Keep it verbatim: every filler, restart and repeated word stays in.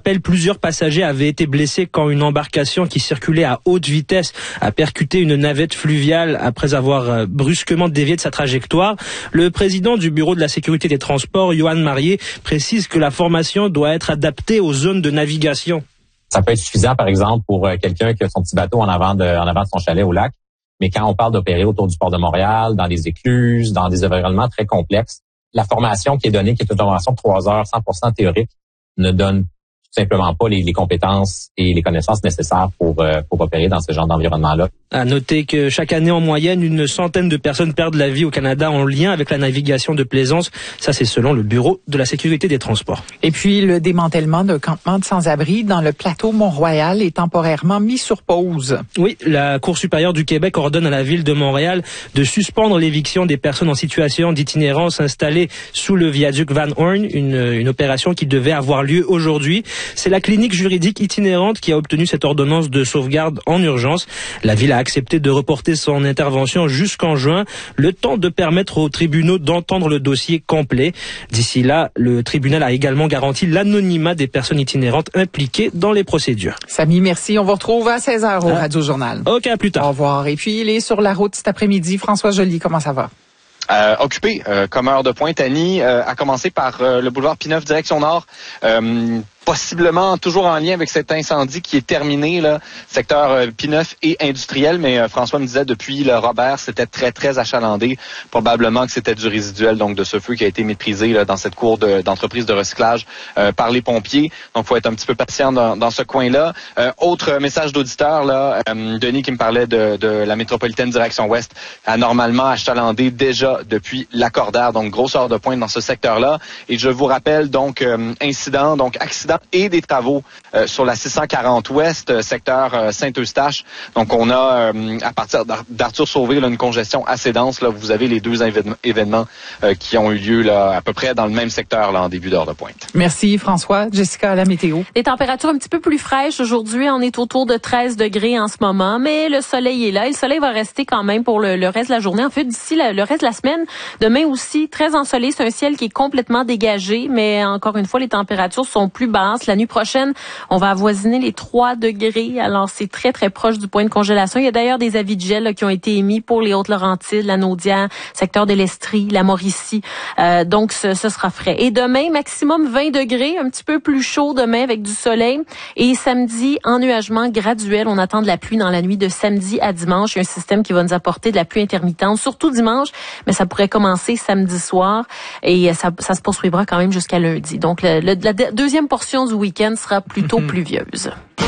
rappel, plusieurs passagers avaient été blessés quand une embarcation qui circulait à haute vitesse a percuté une navette fluviale après avoir brusquement dévié de sa trajectoire. Le président du Bureau de la sécurité des transports, Yohann Marié, précise que la formation doit être adaptée aux zones de navigation. Ça peut être suffisant, par exemple, pour quelqu'un qui a son petit bateau en avant de, en avant de son chalet au lac. Mais quand on parle d'opérer autour du port de Montréal, dans des écluses, dans des environnements très complexes, la formation qui est donnée, qui est une formation de trois heures, cent pour cent théorique, ne donne tout simplement pas les, les compétences et les connaissances nécessaires pour, euh, pour opérer dans ce genre d'environnement-là. À noter que chaque année, en moyenne, une centaine de personnes perdent la vie au Canada en lien avec la navigation de plaisance. Ça, c'est selon le Bureau de la sécurité des transports. Et puis, le démantèlement d'un campement de sans-abri dans le plateau Mont-Royal est temporairement mis sur pause. Oui, la Cour supérieure du Québec ordonne à la Ville de Montréal de suspendre l'éviction des personnes en situation d'itinérance installées sous le viaduc Van Horn, une, une opération qui devait avoir lieu aujourd'hui. C'est la clinique juridique itinérante qui a obtenu cette ordonnance de sauvegarde en urgence. La Ville a accepté de reporter son intervention jusqu'en juin, le temps de permettre aux tribunaux d'entendre le dossier complet. D'ici là, le tribunal a également garanti l'anonymat des personnes itinérantes impliquées dans les procédures. Samy, merci. On vous retrouve à seize heures au ah. Radio Journal. OK, à plus tard. Au revoir. Et puis, il est sur la route cet après-midi. François Joly, comment ça va? Euh, occupé, euh, comme heure de pointe, Annie, euh, à commencer par euh, le boulevard P neuf, direction nord. Euh, possiblement toujours en lien avec cet incendie qui est terminé, là, secteur euh, P neuf et industriel, mais euh, François me disait depuis le Robert, c'était très, très achalandé. Probablement que c'était du résiduel, donc de ce feu qui a été méprisé là, dans cette cour de, d'entreprise de recyclage euh, par les pompiers. Donc, il faut être un petit peu patient dans, dans ce coin-là. Euh, autre message d'auditeur, là, euh, Denis qui me parlait de, de la métropolitaine direction ouest, a normalement achalandé déjà depuis l'accordaire, donc grosse heure de pointe dans ce secteur-là. Et je vous rappelle, donc, euh, incident, donc accident et des travaux euh, sur la six cent quarante ouest, euh, secteur euh, Saint-Eustache. Donc, on a, euh, à partir d'Arthur Sauvé, là, une congestion assez dense. Là, vous avez les deux événements euh, qui ont eu lieu là, à peu près dans le même secteur là, en début d'heure de pointe. Merci, François. Jessica, la météo. Les températures un petit peu plus fraîches aujourd'hui. On est autour de treize degrés en ce moment, mais le soleil est là. Et le soleil va rester quand même pour le, le reste de la journée. En fait, d'ici la, le reste de la semaine, demain aussi, très ensoleillé. C'est un ciel qui est complètement dégagé, mais encore une fois, les températures sont plus basses. La nuit prochaine, on va avoisiner les trois degrés. Alors, c'est très, très proche du point de congélation. Il y a d'ailleurs des avis de gel là, qui ont été émis pour les Hautes-Laurentides, la Naudière, secteur de l'Estrie, la Mauricie. Euh, donc, ce, ce sera frais. Et demain, maximum vingt degrés, un petit peu plus chaud demain avec du soleil. Et samedi, ennuagement graduel. On attend de la pluie dans la nuit de samedi à dimanche. Il y a un système qui va nous apporter de la pluie intermittente, surtout dimanche, mais ça pourrait commencer samedi soir et ça, ça se poursuivra quand même jusqu'à lundi. Donc, le, le, la deuxième portion du week-end sera plutôt pluvieuse.